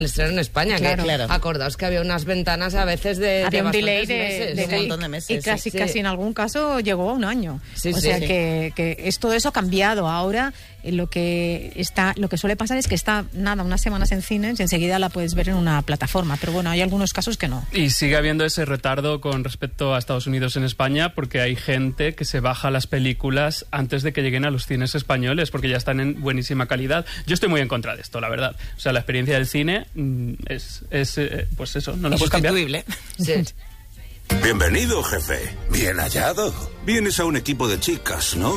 estreno en España. Claro. Acordaos que había unas ventanas a veces de un delay meses. de un montón de meses. Y casi en algún caso llegó a un año. O sea que es, todo eso ha cambiado. Ahora lo que suele pasar es que está unas semanas en cines y enseguida la puedes ver en una plataforma. Pero bueno, hay algunos casos que no. Y sigue habiendo ese retardo con respecto a Estados Unidos en España, porque hay gente que se baja las películas antes de que lleguen a los cines españoles, porque ya están en buenísima calidad. Yo estoy muy en contra de esto, la verdad. O sea, la experiencia del cine es pues eso, no la puedes cambiar. Sí. Bienvenido, jefe. Bien hallado. Vienes a un equipo de chicas, ¿no?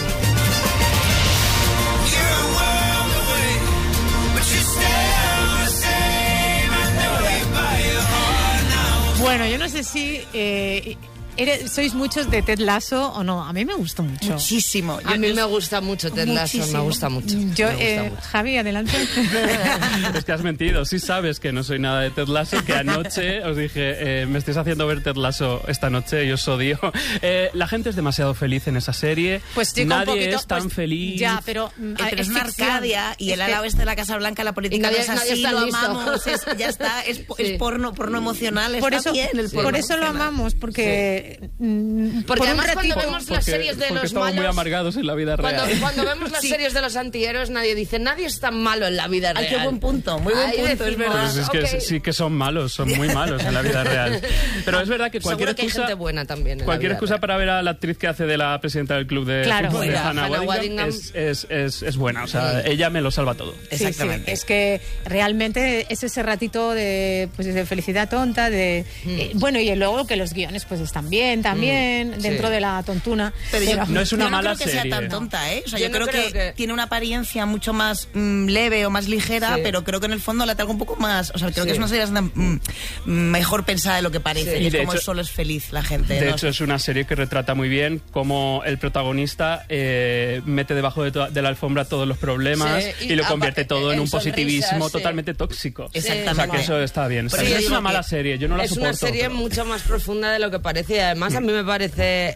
Bueno, yo no sé si sois muchos de Ted Lasso o no. A mí me gustó mucho. Muchísimo. A mí me gusta mucho Ted Lasso, me gusta mucho. Javi, adelante. Es que has mentido. Sí sabes que no soy nada de Ted Lasso, que anoche os dije, me estáis haciendo ver Ted Lasso esta noche y os odio. La gente es demasiado feliz en esa serie. Pues nadie es tan feliz. Ya, pero es una Arcadia y el ala oeste de la Casa Blanca, la política no es así, lo amamos, ya está, es porno emocional. Por eso lo amamos, porque además cuando vemos las series de los estamos malos, muy amargados en la vida real. Cuando vemos las series de los antihéroes, nadie dice, nadie es tan malo en la vida real. Ay, qué buen punto, muy buen punto, es verdad. Pues es que sí que son malos, son muy malos en la vida real. Pero es verdad que cualquier Seguro que hay gente buena también. Cualquier excusa para ver a la actriz que hace de la presidenta del club de fútbol, de Hannah Waddingham, es buena. O sea, ella me lo salva todo. Exactamente. Sí, es que realmente es ese ratito de felicidad tonta, bueno, y luego que los guiones pues están bien también, dentro de la tontuna. Pero no es una mala serie. Yo no creo que sea tan tonta, ¿eh? O sea, yo creo que tiene una apariencia mucho más leve o más ligera, pero creo que en el fondo la traigo un poco más. O sea, creo que es una serie mejor pensada de lo que parece. Sí. Y es como solo es feliz la gente. De hecho, es una serie que retrata muy bien cómo el protagonista mete debajo de la alfombra todos los problemas y lo convierte todo en un positivismo totalmente tóxico. Exactamente. O sea, que eso está bien. Pero es una mala serie, yo no la soporto. Es una serie mucho más profunda de lo que parece, y además a mí me parece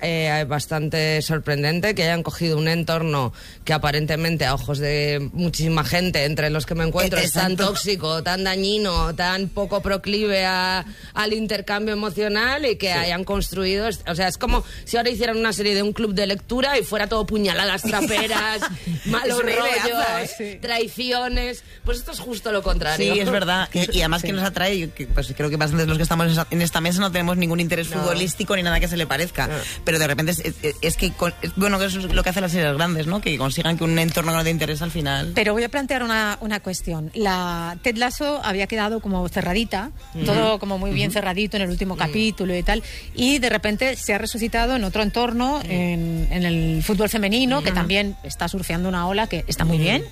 bastante sorprendente que hayan cogido un entorno que aparentemente a ojos de muchísima gente, entre los que me encuentro, es tan tóxico, tan dañino, tan poco proclive al intercambio emocional, y que hayan construido, o sea, es como si ahora hicieran una serie de un club de lectura y fuera todo puñaladas traperas, malos rollos, traiciones. Pues esto es justo lo contrario. Sí, es verdad. Y además que nos atrae, pues creo que bastantes de los que estamos en esta mesa no tenemos ningún interés futbolístico ni nada que se le parezca. Pero de repente es que bueno, que eso es lo que hacen las series grandes, ¿no? Que consigan que un entorno no te interese al final. Pero voy a plantear una cuestión. La Ted Lasso había quedado como cerradita, todo como muy bien cerradito en el último capítulo y tal, y de repente se ha resucitado en otro entorno, en el fútbol femenino, que también está surfeando una ola que está muy bien,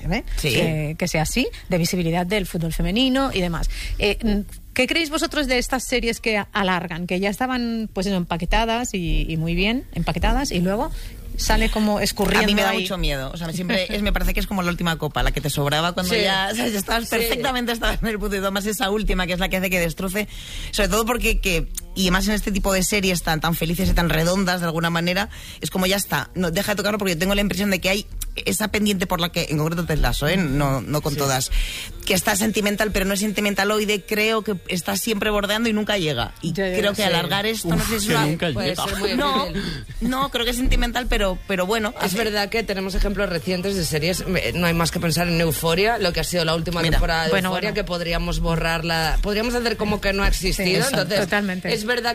que sea así, de visibilidad del fútbol femenino y demás. ¿Qué creéis vosotros de estas series que alargan, que ya estaban pues eso, empaquetadas y muy bien empaquetadas, y luego sale como escurriendo? A mí me da ahí mucho miedo. O sea, me parece que es como la última copa, la que te sobraba cuando ya estabas perfectamente, estabas en el punto, y además esa última que es la que hace que destroce, sobre todo porque y además en este tipo de series tan felices y tan redondas de alguna manera, es como ya está, no deja de tocarlo, porque yo tengo la impresión de que hay esa pendiente por la que, en concreto Ted Lasso, no con todas, que está sentimental, pero no es sentimentaloide, creo que está siempre bordeando y nunca llega. Y creo que alargar esto, no sé si puede ser muy no, creo que es sentimental, pero bueno. Es verdad que tenemos ejemplos recientes de series, no hay más que pensar en Euphoria, lo que ha sido la última temporada de Euphoria, que podríamos borrarla, podríamos hacer como que no ha existido. Entonces, totalmente. Es verdad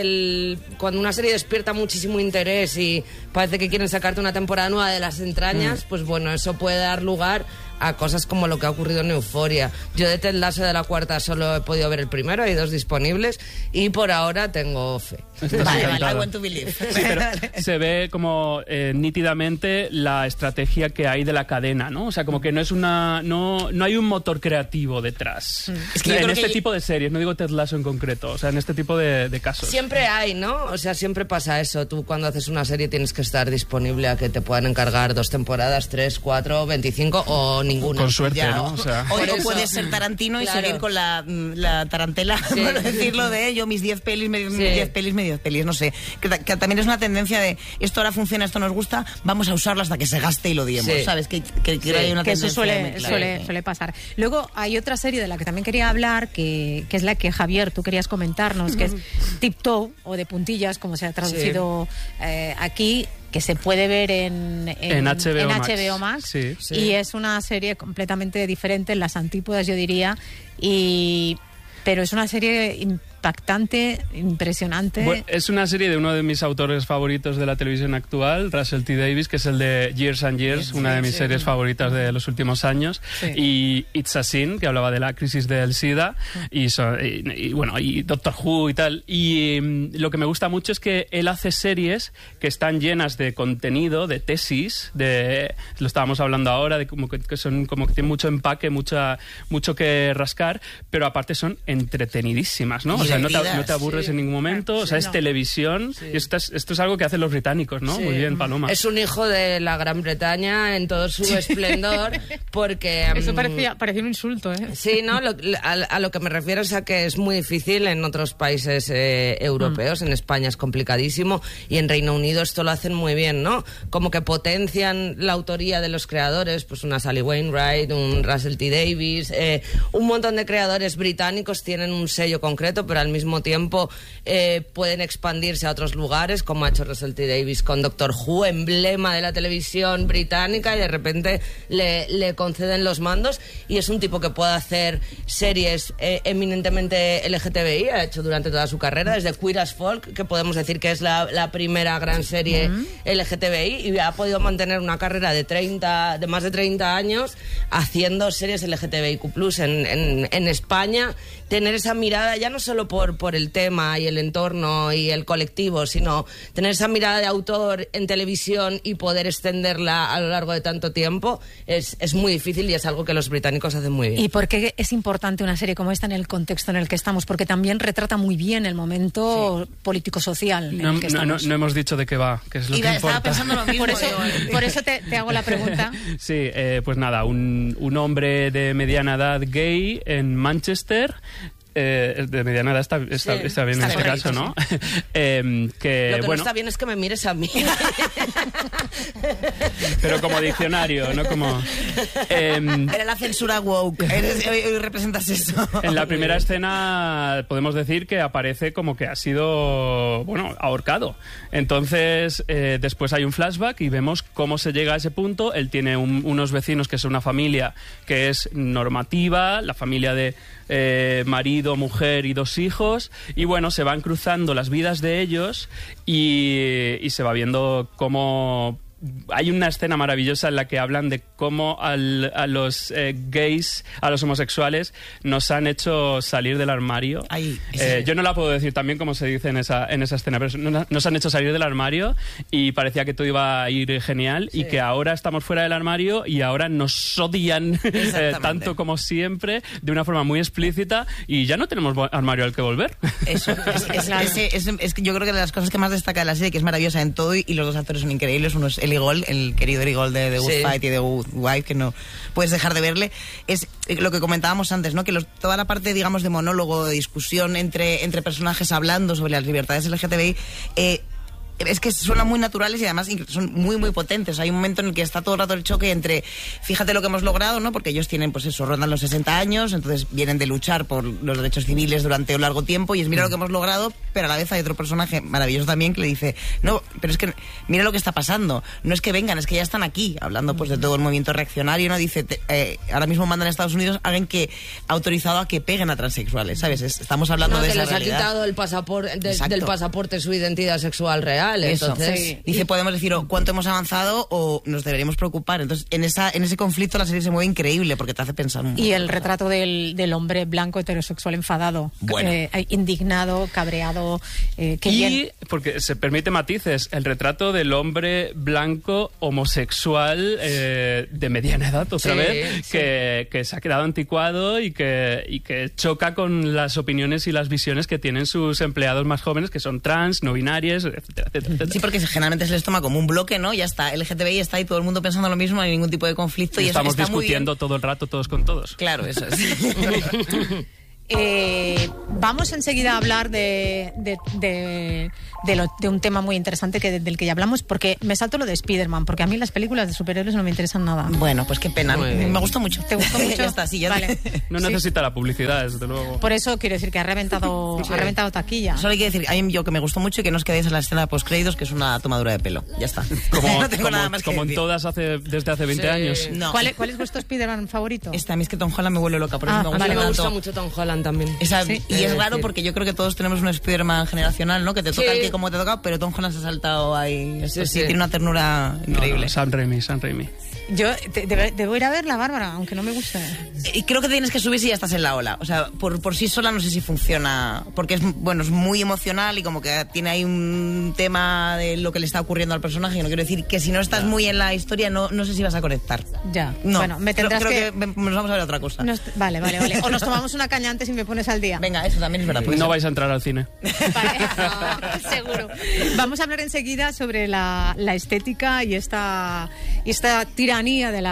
que cuando una serie despierta muchísimo interés y parece que quieren sacarte una temporada nueva de las entrañas, pues bueno, eso puede dar lugar a cosas como lo que ha ocurrido en Euphoria. Yo de Ted Lasso de la cuarta solo he podido ver el primero, hay 2 disponibles y por ahora tengo fe. Vale, I want to believe. Sí, pero se ve como nítidamente la estrategia que hay de la cadena, ¿no? O sea, como que no hay un motor creativo detrás. Es que en este tipo de series, no digo Ted Lasso en concreto, o sea, en este tipo de casos. Siempre hay, ¿no? O sea, siempre pasa eso. Tú cuando haces una serie tienes que estar disponible a que te puedan encargar 2 temporadas, 3, 4, 25 o ninguna. Con suerte, Ya, ¿no? O sea, o Por eso- puedes ser Tarantino y Claro. seguir con la tarantela, Sí. por decirlo, de yo, mis 10 pelis, mis Sí. 10 pelis, no sé. Que también es una tendencia de esto ahora funciona, esto nos gusta, vamos a usarlo hasta que se gaste y lo odiemos, Sí. ¿sabes? Que Sí. hay una Que eso tendencia muy clara. suele pasar. Luego hay otra serie de la que también quería hablar, que es la que Javier, tú querías comentarnos, que es Tiptoe, o de puntillas, como se ha traducido aquí, que se puede ver en HBO Max. Sí. Y es una serie completamente diferente, en las antípodas yo diría, pero es una serie impactante, impresionante. Bueno, es una serie de uno de mis autores favoritos de la televisión actual, Russell T. Davies, que es el de Years and Years, una de mis series favoritas de los últimos años, y It's a Sin, que hablaba de la crisis del SIDA, y Doctor Who y tal. Y lo que me gusta mucho es que él hace series que están llenas de contenido, de tesis, lo estábamos hablando ahora, de como que son como que tienen mucho empaque, mucho que rascar, pero aparte son entretenidísimas, ¿no? O sea, no te aburres en ningún momento, o sea, es televisión, y esto es algo que hacen los británicos, ¿no? Sí. Muy bien, Paloma. Es un hijo de la Gran Bretaña en todo su esplendor, porque... Eso parecía un insulto, ¿eh? Sí, ¿no? A lo que me refiero es a que es muy difícil en otros países europeos, en España es complicadísimo, y en Reino Unido esto lo hacen muy bien, ¿no? Como que potencian la autoría de los creadores, pues una Sally Wainwright, un Russell T. Davies, un montón de creadores británicos tienen un sello concreto, pero al mismo tiempo pueden expandirse a otros lugares, como ha hecho Russell T. Davies con Doctor Who, emblema de la televisión británica, y de repente le conceden los mandos, y es un tipo que puede hacer series eminentemente LGTBI, ha hecho durante toda su carrera, desde Queer as Folk, que podemos decir que es la primera gran serie LGTBI, y ha podido mantener una carrera de más de 30 años haciendo series LGTBIQ+, en España. Tener esa mirada, ya no solo por el tema y el entorno y el colectivo, sino tener esa mirada de autor en televisión y poder extenderla a lo largo de tanto tiempo, es muy difícil, y es algo que los británicos hacen muy bien. ¿Y por qué es importante una serie como esta en el contexto en el que estamos? Porque también retrata muy bien el momento político-social en el que estamos. No hemos dicho de qué va, que es lo que Estaba importa. pensando lo mismo. Por eso te hago la pregunta. Sí, pues nada, un hombre de mediana edad gay en Manchester. De mediana edad está bien está en este correcto, caso, ¿no? Lo que no está bien es que me mires a mí. Pero como diccionario, no como... Era la censura woke. Hoy representas eso. En la primera escena podemos decir que aparece como que ha sido, ahorcado. Entonces, después hay un flashback y vemos cómo se llega a ese punto. Él tiene unos vecinos que son una familia que es normativa, la familia de marido, mujer y 2 hijos, y bueno, se van cruzando las vidas de ellos y se va viendo cómo... Hay una escena maravillosa en la que hablan de cómo a los gays, a los homosexuales, nos han hecho salir del armario. Yo no la puedo decir también como se dice en esa escena, pero nos han hecho salir del armario y parecía que todo iba a ir genial, y que ahora estamos fuera del armario y ahora nos odian tanto como siempre, de una forma muy explícita, y ya no tenemos armario al que volver. Eso, es que yo creo que de las cosas que más destaca de la serie, que es maravillosa en todo, y los 2 actores son increíbles, uno es Eli Gold, el querido Eli Gold de The Good Fight y de Good Wife, que no puedes dejar de verle, es lo que comentábamos antes, ¿no? Que toda la parte, digamos, de monólogo, de discusión entre personajes hablando sobre las libertades LGTBI, es que suenan muy naturales y además son muy, muy potentes. Hay un momento en el que está todo el rato el choque entre, fíjate lo que hemos logrado, ¿no? Porque ellos tienen, pues eso, rondan los 60 años, entonces vienen de luchar por los derechos civiles durante un largo tiempo, y es mira lo que hemos logrado, pero a la vez hay otro personaje maravilloso también que le dice, no, pero es que mira lo que está pasando, no es que vengan, es que ya están aquí, hablando pues de todo el movimiento reaccionario, ¿no? Dice, ahora mismo mandan a Estados Unidos a alguien que ha autorizado a que peguen a transexuales, ¿sabes? Estamos hablando de esa realidad. Que les ha quitado el pasaporte, del pasaporte su identidad sexual real. Entonces, sí. Dice, podemos decir cuánto hemos avanzado o nos deberíamos preocupar. Entonces, en ese conflicto la serie se mueve increíble porque te hace pensar un Y el retrato del hombre blanco heterosexual enfadado, bueno. Indignado, cabreado, retrato que Y, bien. porque se permite matices, el retrato del hombre blanco homosexual de mediana edad, otra Sí, vez, sí. que se ha quedado anticuado y que choca con las opiniones y las visiones que tienen sus empleados más jóvenes, que son trans, no binarias, etcétera, etcétera, etcétera. Sí, porque generalmente se les toma como un bloque, ¿no? Ya está, LGTBI está ahí, todo el mundo pensando lo mismo, no hay ningún tipo de conflicto. Y estamos eso está muy bien. discutiendo todo el rato todos con todos. Claro, eso es. Vamos enseguida a hablar de un tema muy interesante del que ya hablamos, porque me salto lo de Spider-Man, porque a mí las películas de superhéroes no me interesan nada. Bueno, pues qué pena. Muy bien. Me gustó mucho. ¿Te gustó mucho? Ya está, sí, ya Vale. No Sí. necesita la publicidad, desde luego. Por eso quiero decir que ha reventado taquilla. Solo hay que decir, a mí yo que me gustó mucho y que no os quedéis en la escena de postcréditos, que es una tomadura de pelo. Ya está. Como, no tengo nada más que como en decir. todas desde hace 20 Sí. años. No. ¿Cuál es vuestro Spider-Man favorito? A mí es que Tom Holland me vuelve loca, por eso Ah, me gusta A mí me tanto. gusta mucho Tom Holland también. Sí. Y es raro decir. porque yo creo que todos tenemos un Spider-Man generacional, ¿no? Que te toca Sí. el que como te toca, pero Tom Holland se ha saltado ahí. Esto Sí, sí, sí. tiene una ternura No, increíble. no, Sam Raimi. Yo debo ir a verla, Bárbara, aunque no me guste. Y creo que tienes que subir si ya estás en la ola. O sea, por sí sola no sé si funciona. Porque es muy emocional y como que tiene ahí un tema de lo que le está ocurriendo al personaje. Y no quiero decir que si no estás muy en la historia, no sé si vas a conectar. Ya. No, Bueno, me tendrás creo que nos vamos a ver otra cosa. Vale. O nos tomamos una caña antes y me pones al día. Venga, eso también es verdad. puede No ser. vais a entrar al cine. Vale, no, seguro. Vamos a hablar enseguida sobre la estética y esta tiranía de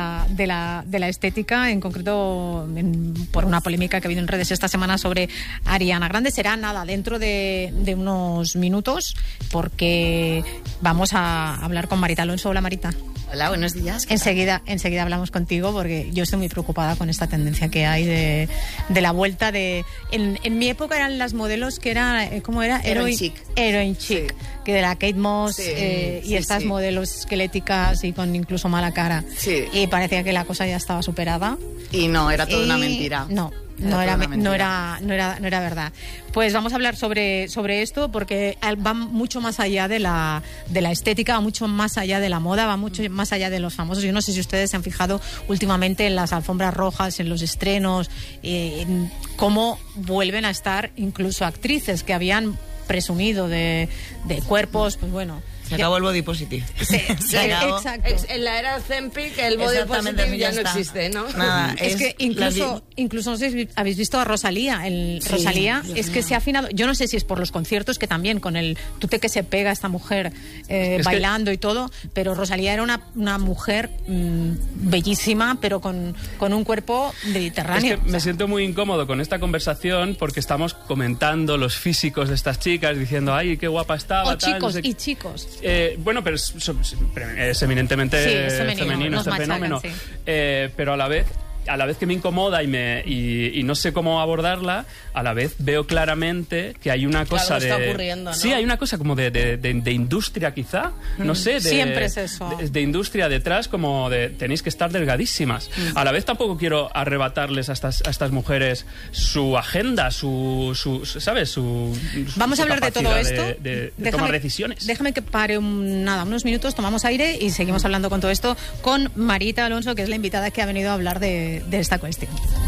la estética, en concreto por una polémica que ha habido en redes esta semana sobre Ariana Grande. Será nada, dentro de unos minutos, porque vamos a hablar con Marita Alonso. Hola, Marita. Hola, buenos días. Enseguida hablamos contigo, porque yo estoy muy preocupada con esta tendencia que hay de la vuelta de... En mi época eran las modelos que era... ¿Cómo era? Heroin chic. Heroin chic, Sí. que de la Kate Moss Sí, y sí, estas sí. modelos esqueléticas y con incluso mala cara. Sí. Y parecía que la cosa ya estaba superada. Y no, era toda una Y mentira. No Era era toda una verdad. Pues vamos a hablar sobre esto, porque va mucho más allá de la estética, va mucho más allá de la moda, va mucho más allá de los famosos. Yo no sé si ustedes se han fijado últimamente en las alfombras rojas, en los estrenos, en cómo vuelven a estar incluso actrices que habían presumido de cuerpos, pues bueno. Se acabó el body positive. Se acabó. Exacto. En la era Zempic el body Exactamente, positive ya ya no está. existe, ¿no? Nada, Es que incluso no sé si habéis visto a Rosalía. Rosalía es que se ha afinado. Yo no sé si es por los conciertos, que también con el tute que se pega esta mujer bailando y todo, pero Rosalía era una mujer bellísima, pero con un cuerpo mediterráneo. Es que me siento muy incómodo con esta conversación porque estamos comentando los físicos de estas chicas, diciendo, ay, qué guapa estaba. O tal, chicos no sé qué. y chicos. Bueno, pero es eminentemente Sí, es femenino, nos este machacan, fenómeno. sí. Pero a la vez que me incomoda y no sé cómo abordarla, a la vez veo claramente que hay una cosa algo está ocurriendo, ¿no? Sí, hay una cosa como de industria, quizá. No sé. Siempre es eso. De industria detrás, como de tenéis que estar delgadísimas. A la vez tampoco quiero arrebatarles a estas mujeres su agenda, ¿sabes? Vamos su a hablar de todo capacidad esto. de tomar decisiones. Déjame que pare unos minutos, tomamos aire y seguimos hablando con todo esto con Marita Alonso, que es la invitada que ha venido a hablar de esta cuestión.